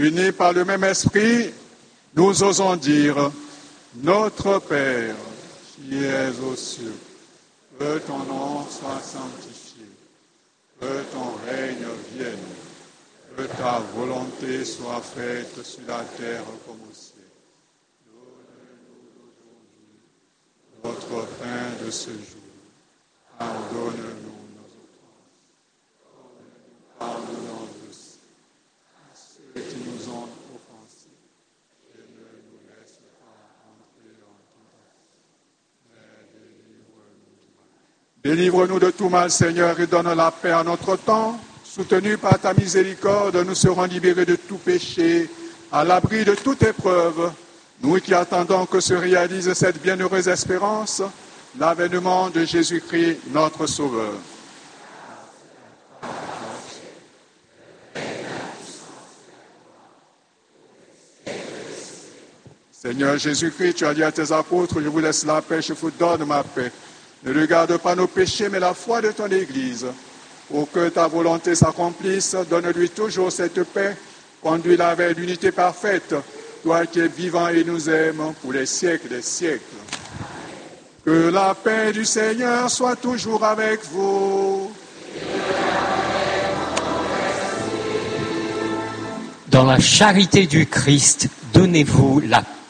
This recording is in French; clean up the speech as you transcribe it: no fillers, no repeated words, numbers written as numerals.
unis par le même esprit, nous osons dire, Notre Père, qui es aux cieux, que ton nom soit sanctifié, que ton règne vienne, que ta volonté soit faite sur la terre comme au ciel. Donne-nous aujourd'hui notre pain de ce jour. Pardonne-nous nos offenses, comme nous pardonnons aussi à ceux qui nous ont offensés. Et ne nous laisse pas entrer en tentation, mais délivre-nous de tout mal, Seigneur, et donne la paix à notre temps. Soutenus par ta miséricorde, nous serons libérés de tout péché, à l'abri de toute épreuve. Nous qui attendons que se réalise cette bienheureuse espérance, l'avènement de Jésus-Christ, notre Sauveur. Seigneur Jésus-Christ, tu as dit à tes apôtres, je vous laisse la paix, je vous donne ma paix. Ne regarde pas nos péchés, mais la foi de ton Église. Pour que ta volonté s'accomplisse, donne-lui toujours cette paix, conduis-la avec l'unité parfaite, toi qui es vivant et nous aimes pour les siècles des siècles. Que la paix du Seigneur soit toujours avec vous. Dans la charité du Christ, donnez-vous la paix.